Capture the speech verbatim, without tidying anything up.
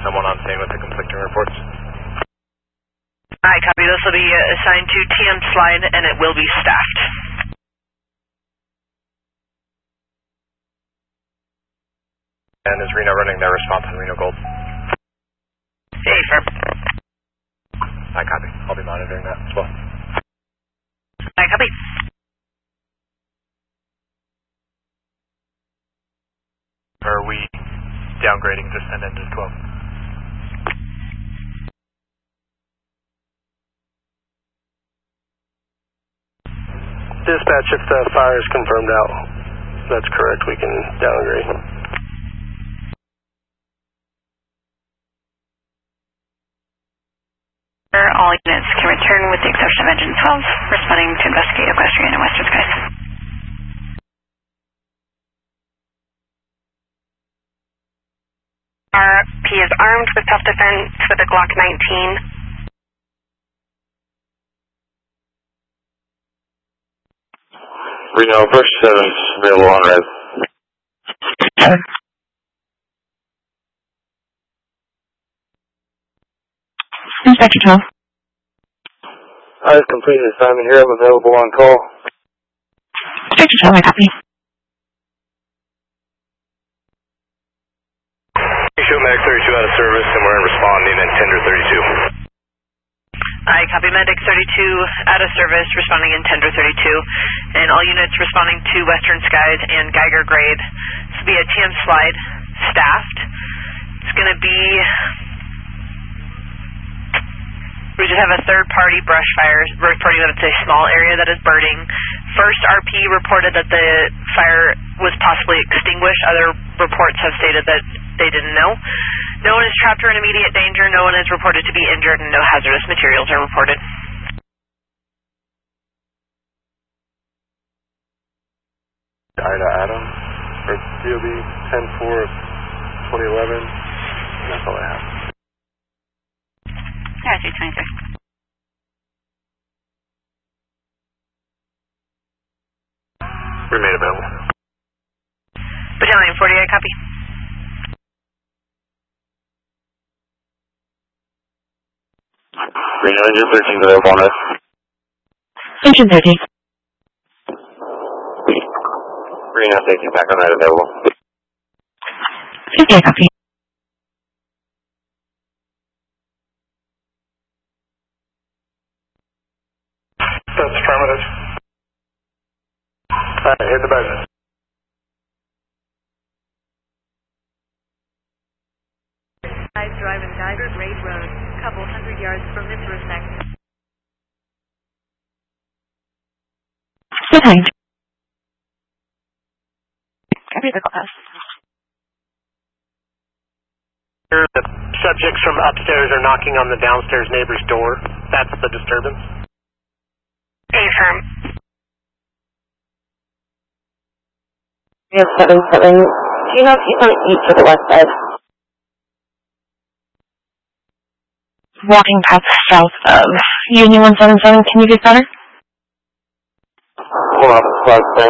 someone on scene with the conflicting reports. Alright, copy. This will be assigned to T M Slide, and it will be staffed. And is Reno running their response on Reno Gold? Hey, firm. I copy. I'll be monitoring that as well. I copy. Are we downgrading to send into twelve? Dispatch, if the fire is confirmed out, that's correct, we can downgrade. All units can return with the exception of Engine twelve, responding to investigate equestrian and western skies. R P is armed with self-defense with a Glock nineteen. Reno, approach seven, available on res. Inspector twelve. I have completed assignment here. I'm available on call. Inspector twelve, I copy. Show Medic thirty-two out of service, and we're responding in Tender thirty-two. Alright, copy. Medic thirty-two out of service, responding in Tender thirty-two. And all units responding to Western Skies and Geiger Grade. This will be a T M Slide, staffed. It's going to be... We just have a third-party brush fire reporting that it's a small area that is burning. First R P reported that the fire was possibly extinguished. Other reports have stated that they didn't know. No one is trapped or in immediate danger. No one is reported to be injured, and no hazardous materials are reported. Ida Adam, or D O B ten four of twenty eleven, and that's all I have. Yeah, two twenty-three. Remain available. Battalion forty-eight, copy. Reno, engine thirteen is available on res. Engine thirteen. Reno, safety back on that available. fifty, I copy. That's affirmative. Alright, hit the button. Guys driving Geiger Grade Road, couple hundred yards from this respect. Behind. Copy the class. The subjects from upstairs are knocking on the downstairs neighbor's door. That's the disturbance. Affirm. We have seven seven. Do you have he's on east to the west side? Walking path south of Union one seven seven. Can you get better? Hold on, flag thing.